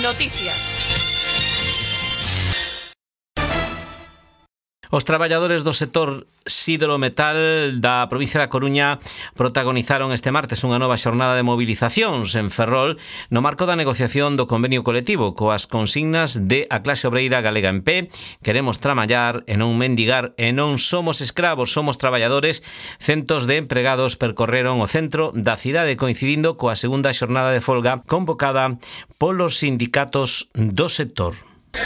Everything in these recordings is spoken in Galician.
Noticias. Os traballadores do sector sidrometal da provincia da Coruña protagonizaron este martes unha nova xornada de movilizacións en Ferrol no marco da negociación do convenio colectivo coas consignas de a clase obreira galega en pé. Queremos traballar e non mendigar e non somos escravos, somos traballadores. Centos de empregados percorreron o centro da cidade coincidindo coa segunda xornada de folga convocada polos sindicatos do sector.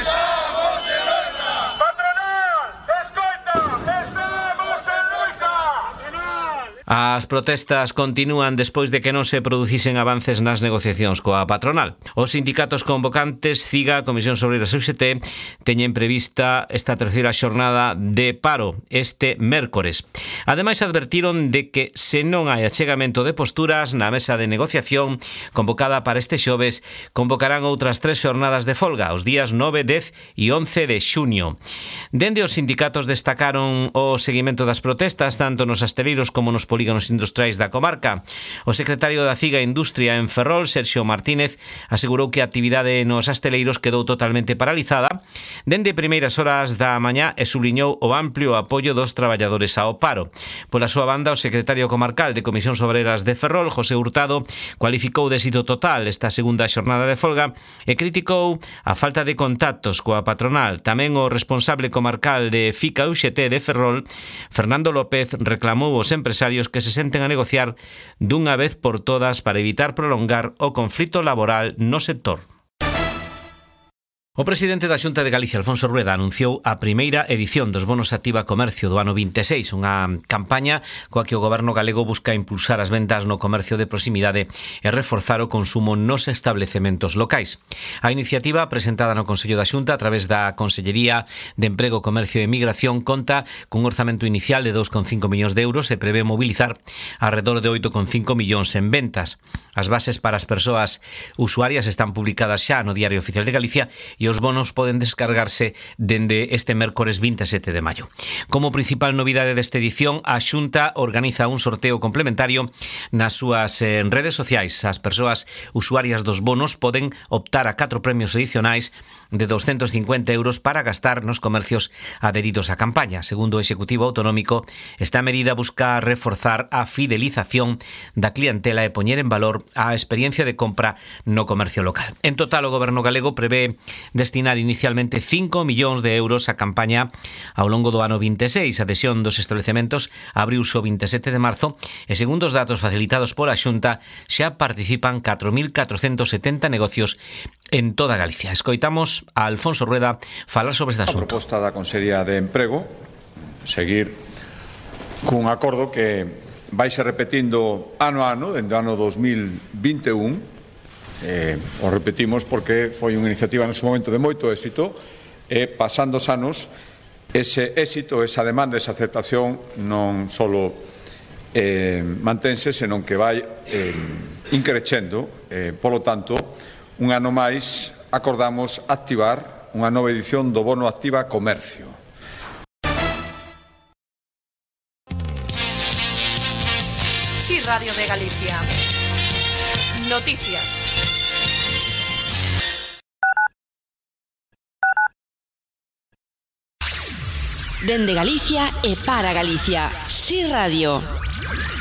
As protestas continúan despois de que non se producisen avances nas negociacións coa patronal. Os sindicatos convocantes, CIGA, Comisión Obreiras e UGT, teñen prevista esta terceira xornada de paro este mércores. Ademais, advertiron de que se non hai achegamento de posturas na mesa de negociación convocada para este xoves, convocarán outras 3 xornadas de folga, os días 9, 10 e 11 de xuño. Dende os sindicatos destacaron o seguimento das protestas tanto nos asteleiros como nos polígonos industriais da comarca. O secretario da CIGA Industria en Ferrol, Sergio Martínez, asegurou que a actividade nos asteleiros quedou totalmente paralizada dende primeiras horas da mañá e subliñou o amplio apoio dos traballadores ao paro. Pola súa banda, o secretario comarcal de Comisións Obreras de Ferrol, José Hurtado, cualificou de éxito total esta segunda xornada de folga e criticou a falta de contactos coa patronal. Tamén o responsable comarcal de FICA UGT de Ferrol, Fernando López, reclamou aos empresarios que se senten a negociar dunha vez por todas para evitar prolongar o conflito laboral no sector. O presidente da Xunta de Galicia, Alfonso Rueda, anunciou a primeira edición dos bonos Activa Comercio do ano 26, unha campaña coa que o goberno galego busca impulsar as vendas no comercio de proximidade e reforzar o consumo nos establecementos locais. A iniciativa, presentada no Consello da Xunta a través da Consellería de Emprego, Comercio e Migración, conta cun orzamento inicial de 2,5 millóns de euros e prevé mobilizar alrededor de 8,5 millóns en ventas. As bases para as persoas usuarias están publicadas xa no Diario Oficial de Galicia e os bonos poden descargarse dende este mércores 27 de maio. Como principal novidade desta edición, a Xunta organiza un sorteo complementario nas súas redes sociais. As persoas usuarias dos bonos poden optar a 4 premios adicionais de 250 euros para gastar nos comercios adheridos á campaña. Segundo o Executivo Autonómico, esta medida busca reforzar a fidelización da clientela e poñer en valor a experiencia de compra no comercio local. En total, o Goberno galego prevé destinar inicialmente 5 millóns de euros á campaña ao longo do ano 26. A adhesión dos establecementos abriuse o 27 de marzo e, segundo os datos facilitados pola Xunta, xa participan 4.470 negocios en toda Galicia. Escoitamos a Alfonso Rueda falar sobre este asunto. A proposta da Consellería de Emprego seguir cun acordo que vai ser repetindo ano a ano, dende o ano 2021. O repetimos porque foi unha iniciativa nese momento de moito éxito e pasando os anos ese éxito, esa demanda, esa aceptación non só mantense, senón que vai increcendo. Polo tanto, un ano máis acordamos activar unha nova edición do Bono Activa Comercio. Sí, Radio de Galicia. Noticias. Dende Galicia e para Galicia. Sí Radio.